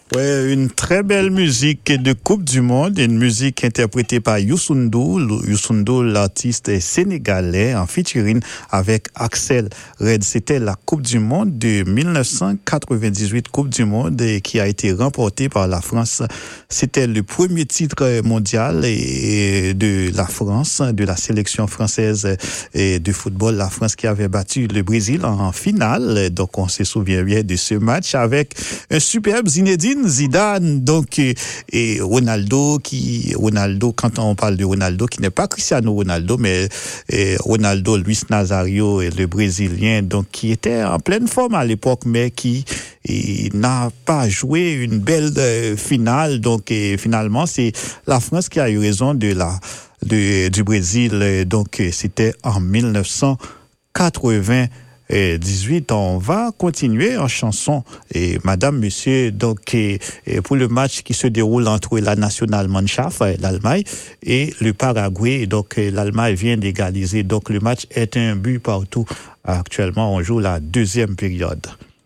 Ouais, une très belle musique de Coupe du Monde, une musique interprétée par Youssou N'Dour. Youssou N'Dour, l'artiste sénégalais, en featuring avec Axel Red. C'était la Coupe du Monde de 1998, Coupe du Monde qui a été remportée par la France. C'était le premier titre mondial de la France, de la sélection française de football. La France qui avait battu le Brésil en finale. Donc, on se souvient bien de ce match avec un superbe Zinedine Zidane, donc, et Ronaldo, quand on parle de Ronaldo, qui n'est pas Cristiano Ronaldo, mais Ronaldo Luis Nazario, le Brésilien, donc, qui était en pleine forme à l'époque, mais qui n'a pas joué une belle finale. Donc, finalement, c'est la France qui a eu raison du Brésil. Donc, c'était en 1998. On va continuer en chanson. Et madame, monsieur, donc, pour le match qui se déroule entre la Nationalmannschaft, l'Allemagne, et le Paraguay. Donc, l'Allemagne vient d'égaliser. Donc, le match est un but partout. Actuellement, on joue la deuxième période.